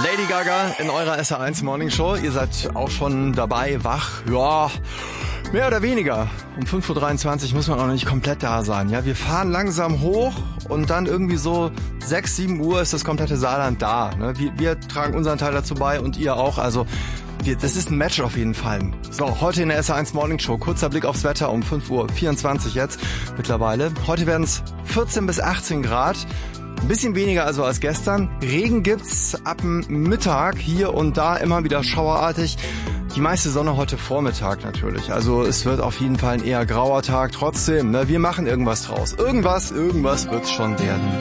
Lady Gaga in eurer SR1 Morning Show. Ihr seid auch schon dabei, wach. Ja, mehr oder weniger. Um 5.23 Uhr muss man auch noch nicht komplett da sein. Ja, wir fahren langsam hoch und dann irgendwie so 6, 7 Uhr ist das komplette Saarland da. Ne? Wir tragen unseren Teil dazu bei und ihr auch. Also das ist ein Match auf jeden Fall. So, heute in der SR1 Morning Show. Kurzer Blick aufs Wetter um 5.24 Uhr jetzt mittlerweile. Heute werden es 14 bis 18 Grad. Ein bisschen weniger also als gestern. Regen gibt's ab dem Mittag hier und da immer wieder schauerartig. Die meiste Sonne heute Vormittag natürlich. Also es wird auf jeden Fall ein eher grauer Tag. Trotzdem, ne, wir machen irgendwas draus. Irgendwas wird's schon werden.